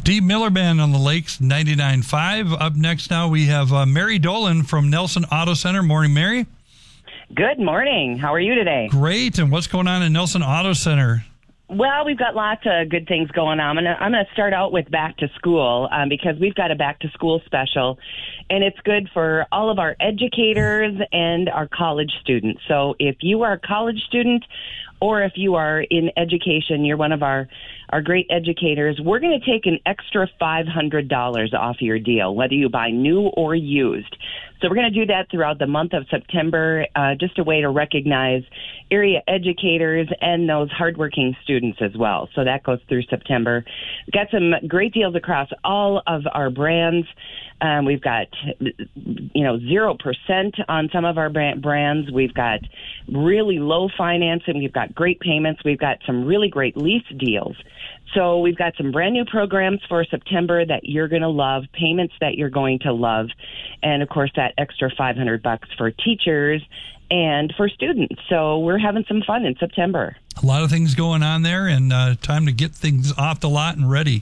Dee Miller Band on the Lakes 99.5. Up next now we have Mary Dolan from Nelson Auto Center. Morning, Mary. Good morning. How are you today? Great. And what's going on in Nelson Auto Center? Well, we've got lots of good things going on. I'm going to start out with back to school because we've got a back to school special, and it's good for all of our educators and our college students. So if you are a college student or if you are in education, you're one of our great educators, we're going to take an extra $500 off your deal, whether you buy new or used. So we're going to do that throughout the month of September, just a way to recognize area educators and those hardworking students as well. So that goes through September. We've got some great deals across all of our brands. We've got, 0% on some of our brands. We've got really low financing. We've got great payments. We've got some really great lease deals. So we've got some brand new programs for September that you're going to love, payments that you're going to love, and of course that extra $500 for teachers and for students. So we're having some fun in September. A lot of things going on there, and time to get things off the lot and ready.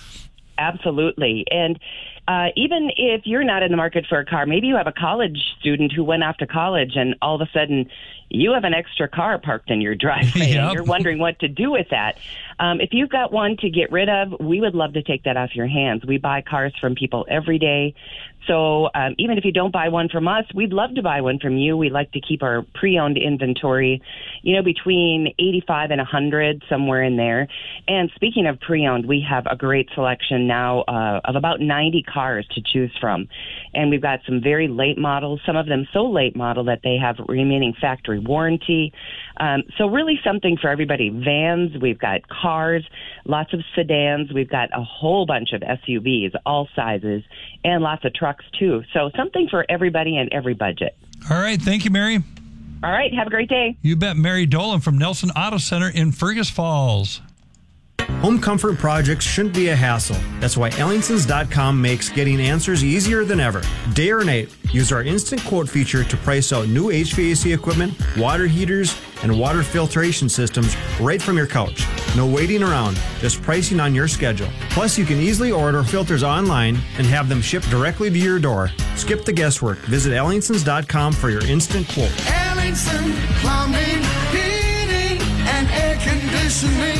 Absolutely. And even if you're not in the market for a car, maybe you have a college student who went off to college and all of a sudden you have an extra car parked in your driveway and you're wondering what to do with that. If you've got one to get rid of, we would love to take that off your hands. We buy cars from people every day. So even if you don't buy one from us, we'd love to buy one from you. We like to keep our pre-owned inventory, between 85 and 100, somewhere in there. And speaking of pre-owned, we have a great selection now of about 90 cars to choose from. And we've got some very late models, some of them so late model that they have remaining factory warranty. So really something for everybody. Vans, we've got cars, lots of sedans. We've got a whole bunch of SUVs, all sizes, and lots of trucks too. So something for everybody and every budget. All right. Thank you, Mary. All right. Have a great day. You bet. Mary Dolan from Nelson Auto Center in Fergus Falls. Home comfort projects shouldn't be a hassle. That's why Ellingsons.com makes getting answers easier than ever. Day or night, use our instant quote feature to price out new HVAC equipment, water heaters, and water filtration systems right from your couch. No waiting around, just pricing on your schedule. Plus, you can easily order filters online and have them shipped directly to your door. Skip the guesswork. Visit Ellingsons.com for your instant quote. Ellingson Plumbing, Heating, and Air Conditioning.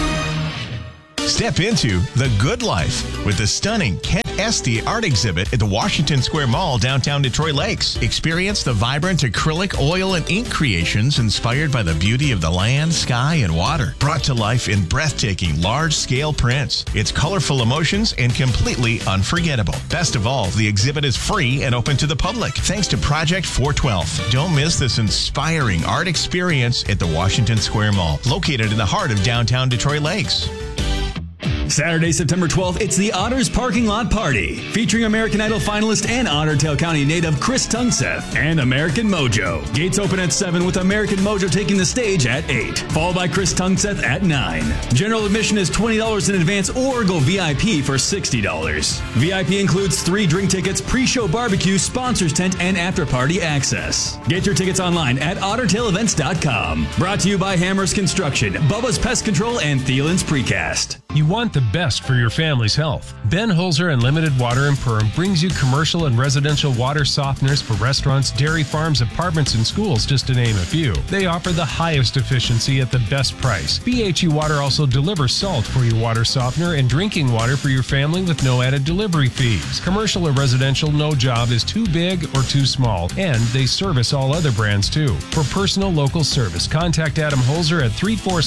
Step into the good life with the stunning Kent Esty art exhibit at the Washington Square Mall, downtown Detroit Lakes. Experience the vibrant acrylic, oil, and ink creations inspired by the beauty of the land, sky, and water. Brought to life in breathtaking, large-scale prints. It's colorful emotions and completely unforgettable. Best of all, the exhibit is free and open to the public, thanks to Project 412. Don't miss this inspiring art experience at the Washington Square Mall, located in the heart of downtown Detroit Lakes. Saturday, September 12th, it's the Otters Parking Lot Party, featuring American Idol finalist and Ottertail County native Chris Tungseth and American Mojo. Gates open at 7 with American Mojo taking the stage at 8, followed by Chris Tungseth at 9. General admission is $20 in advance or go VIP for $60. VIP includes 3 drink tickets, pre-show barbecue, sponsors tent, and after-party access. Get your tickets online at OttertailEvents.com. Brought to you by Hammers Construction, Bubba's Pest Control, and Thielen's Precast. You want the best for your family's health. Ben Holzer Unlimited Water and Perm brings you commercial and residential water softeners for restaurants, dairy farms, apartments, and schools, just to name a few. They offer the highest efficiency at the best price. BHE Water also delivers salt for your water softener and drinking water for your family with no added delivery fees. Commercial or residential, no job is too big or too small, and they service all other brands too. For personal local service, contact Adam Holzer at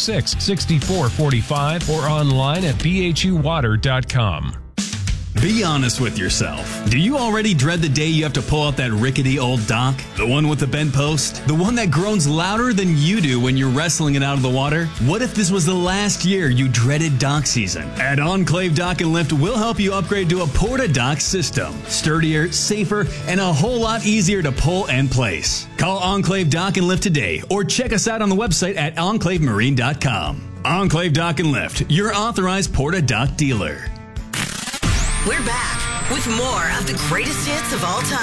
346-6445 or online at bhuwater.com. Be honest with yourself. Do you already dread the day you have to pull out that rickety old dock? The one with the bent post? The one that groans louder than you do when you're wrestling it out of the water? What if this was the last year you dreaded dock season? At Enclave Dock and Lift, we'll help you upgrade to a Porta-Dock system. Sturdier, safer, and a whole lot easier to pull and place. Call Enclave Dock and Lift today or check us out on the website at enclavemarine.com. Enclave Dock and Lift, your authorized Porta-Dock dealer. We're back with more of the greatest hits of all time.